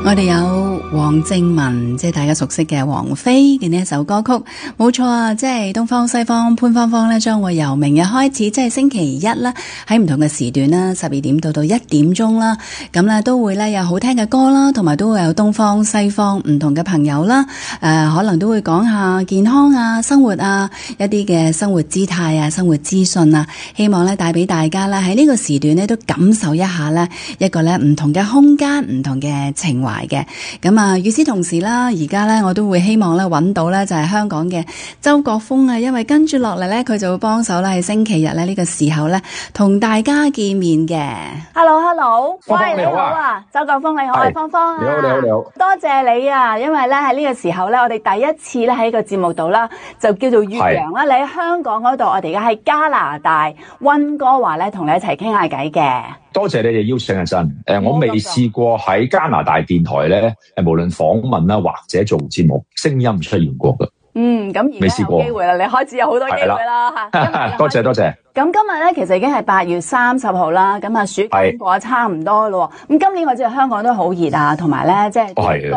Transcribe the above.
我哋有黃正文，即係大家熟悉嘅王菲嘅呢一首歌曲，冇錯啊！即係東方西方潘芳芳咧，將會由明日開始，即係星期一啦，喺唔同嘅時段啦，12點到1點鐘啦，咁咧都會咧有好聽嘅歌啦，同埋都會有東方西方唔同嘅朋友啦，可能都會講下健康啊、生活啊、一啲嘅生活姿態啊、生活資訊啊，希望咧帶俾大家啦喺呢個時段咧都感受一下咧一個咧唔同嘅空間、唔同嘅情懷嘅。咁啊，與此同時啦，而家咧我都會希望咧揾到咧就係香港嘅周國峰啊，因為跟住落嚟咧佢就會幫手啦，喺星期日咧呢個時候咧同大家見面嘅。 Hello， 芳芳喂，你好啊，周國峰你好，係芳芳啊， 你好， 多謝你啊，因為咧喺呢個時候咧，我哋第一次咧喺個節目度啦，就叫做越洋啦，你喺香港嗰度，我哋而家喺加拿大溫哥華咧，同你一齊傾下偈嘅。 多謝你哋邀請啊，真我未試過喺加拿大電台咧，無論訪問啦或者做節目，聲音出現過㗎。 咁而家有機會啦，你開始有好多機會啦嚇。 多謝。咁今日咧其實已經係8月30號啦，咁啊暑假過差唔多咯。咁今年我知道香港都好熱啊，同埋咧即係